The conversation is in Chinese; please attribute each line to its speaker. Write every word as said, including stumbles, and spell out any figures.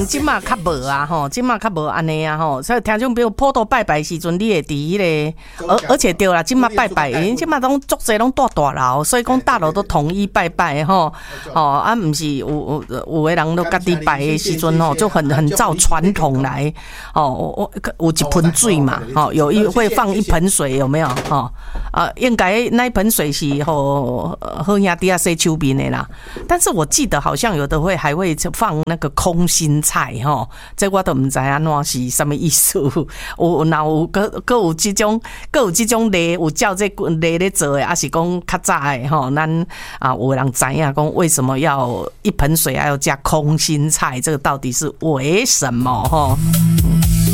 Speaker 1: 能即马较无啊吼，即马较无安尼啊吼，所以听众朋友普渡拜拜时阵，你会伫迄个，而而且对啦，即马拜拜，因即马拢足侪拢住大楼，所以讲大楼都统一拜拜吼，哦啊，毋是有有有诶人都家己拜诶时阵吼，就很很照传统来，哦，我有一盆水嘛，哦，有一会放一盆水，有没有？哦，啊，应该那一盆水是吼好兄弟啊洗手面的啦，但是我记得好像有的会还会放那个空心菜吼，这我都唔知安怎是什么意思。有若有个个有这种个有这种例，有照这例咧做的，还是讲较早的吼，咱啊有人知影讲为什么要一盆水还要加空心菜，这个到底是为什么吼？